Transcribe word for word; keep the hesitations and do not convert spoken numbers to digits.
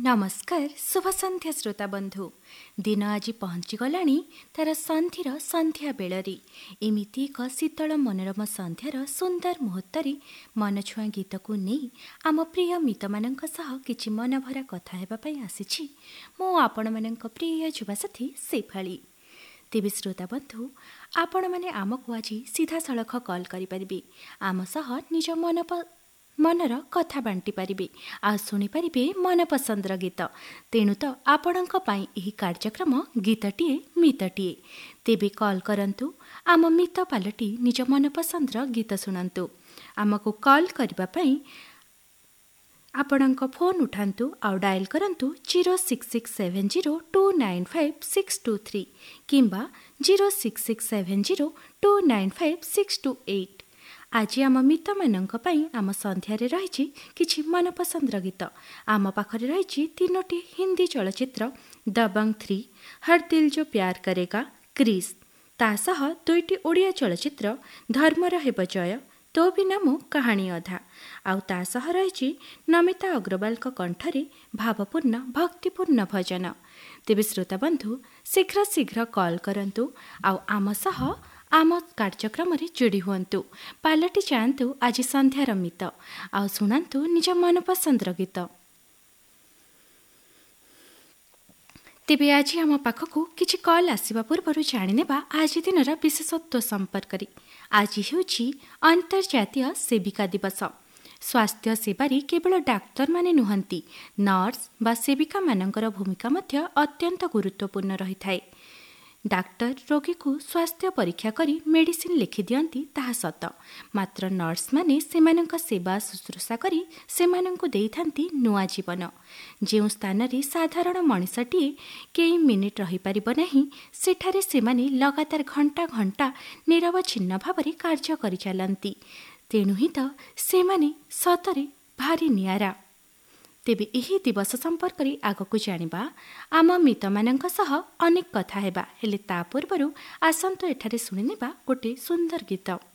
नमस्कार शुभ संध्या श्रोता बंधु दिन आज पहुँचीगला तार सन्धिर संध्या बेलरी एमती एक शीतल मनोरम संध्यार सुंदर मुहूर्त मन छुआ गीत को नहीं आम प्रिय मित मान कि मनभरा कथा हेबापी आसी मु आपण मान प्रिय युवासाथी शेफाली तेबे श्रोता बंधु आपण मैंने आमको आज सीधा सड़क कॉल करें आम सह निज मन मनर कथा बांटी पारिबे आ सुनी पारिबे मन पसंदर गीत तेणु तो आपणक पई एही कार्यक्रम गीतटीए मितटीए तेबे कॉल करंतु आम मित पालटी निज मन पसंदर गीत सुनंतु आमको कॉल करबा पई आपणक फोन उठांतु आ डायल करंतु zero six six seven zero to nine five six to three किंबा zero six six seven zero to nine five six to eight आज आम मित मानक पई आम संध्यारे रही किछि मन पसंदर गीत आम पाखरे रही तीनोटी हिंदी चलचित्र दबंग थ्री हर दिल जो प्यार करेगा क्रिस तासह दुईटी ओडिया चलचित्र धर्मर हेब जय तो बिना मो कहानी अधा आउ तासह रही नमिता अग्रवाल कंठरे भावपूर्ण भक्तिपूर्ण भजन तेबे श्रोता बंधु शीघ्र शीघ्र कॉल करंतु आउ आम सह आम कार्यक्रम जोड़ी हुंतु पालटी जातु आज संध्यार मित आ शुणु निज मन पसंदर गीत तेबे आज आम पाखक किछि कॉल आसिबा पूर्व जाने आज दिन विशेषत्व संपर्क आज होछि अंतर्जातीय सेविका दिवस स्वास्थ्य सेवारी केवल डाक्तर माने नुहंती नर्स बा सेविका मानकर भूमिका मध्य अत्यंत गुरुत्वपूर्ण रही थाए डाक्टर रोगी को स्वास्थ्य परीक्षा करी मेडिसिन लिखि दियंती ताहा सत मात्र नर्स माने सेमानंक सेवा शुश्रूषा करी सेमानंकु देइथांती नुआ जीवन जेउ स्थान रे साधारण मनिषटिए केई मिनिट रही परिबो नाही सेठारे सेमाने लगातार घंटा घंटा निरवच्छिन्न भावरे कार्य करि चलंती तेणु ही तो सेमाने सतरे भारी नियारा तेबे एही दिवस संपर्क रे आगकु जानिबा आम मित मानंक सह अनेक कथा हेबा हेले ता पूर्वरु आसंतो एठारे सुनिनेबा गोटे सुंदर गीत।